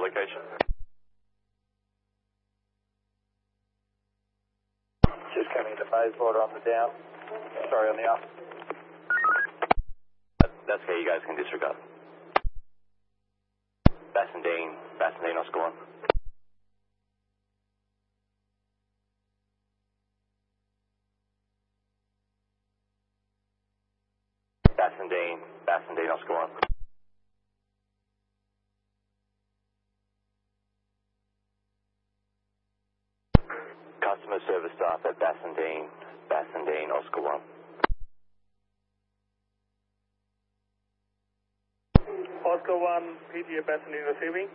location. Just coming into phase border on the down. Sorry, on the up. That's okay, you guys can disregard. Bassendean, Oscar 1. Bassendean, Oscar 1. Customer service staff at Bassendean, Oscar 1. Oscar 1, PTA Bassendean receiving.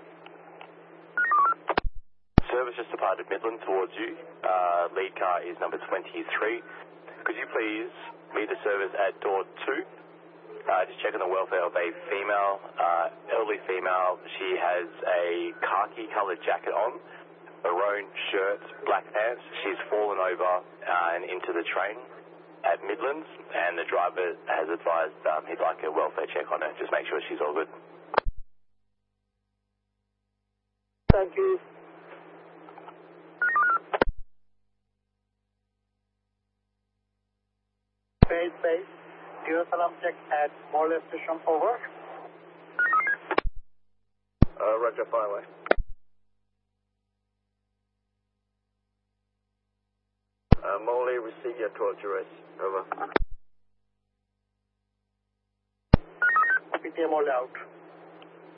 Service just departed Midland towards you. Lead car is number 23. Could you please meet the service at door 2? Just checking the welfare of a female, elderly female. She has a khaki coloured jacket on, maroon shirt, black pants. She's fallen over and into the train at Midlands, and the driver has advised he'd like a welfare check on her. Just make sure she's all good. Thank you. Base. Zero salam check at Morley Station, over. Roger, fire away. Morley, receive your tour address. Over. PTA Morley out.